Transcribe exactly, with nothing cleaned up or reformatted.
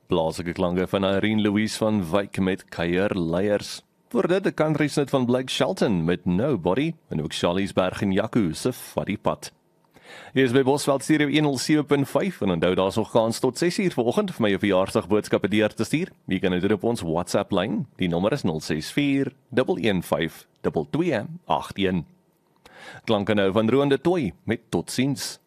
plaaslike klanke van Irene Louise van Wyk met Kuierleiers. Voor dit 'n country snit van Blake Shelton met Nobody en ook Charlie's Berg en Jaco se Vat Pad. Hier is by Bosveld Stereo honderd sewe punt vyf en onthou daar's nog kans tot ses uur vanoggend vir my 'n verjaarsdagboodskappe deur te stuur. Jy kan dit doen op ons WhatsApp lyn. Die nommer is nul ses vier een een vyf twee twee agt een. Klanke nou van Roan de Tooi met Totsiens.